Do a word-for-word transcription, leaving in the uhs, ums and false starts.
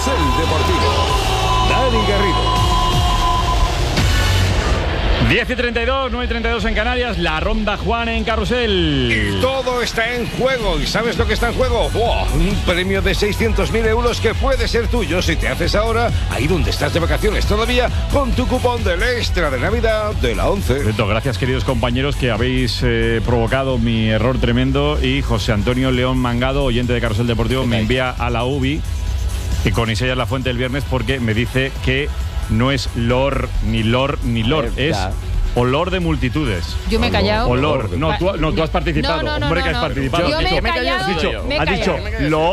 Carrusel Deportivo. Dani Garrido. diez y treinta y dos, nueve y treinta y dos en Canarias, la ronda Juan en Carrusel. Y todo está en juego. ¿Y sabes lo que está en juego? ¡Wow! Un premio de seiscientos mil euros que puede ser tuyo si te haces ahora, ahí donde estás de vacaciones todavía, con tu cupón del extra de Navidad de la once. Perfecto, gracias queridos compañeros que habéis eh, provocado mi error tremendo. Y José Antonio León Mangado, oyente de Carrusel Deportivo, me envía a la U B I y con Isella La Fuente el viernes porque me dice que no es lor, ni lor, ni lor, es olor de multitudes. Yo me he callado. Olor. No, tú, no, tú has participado. No, no, no, Hombre, no, que has no. participado. Yo me he Has callado. dicho, Me he has dicho, callado. lo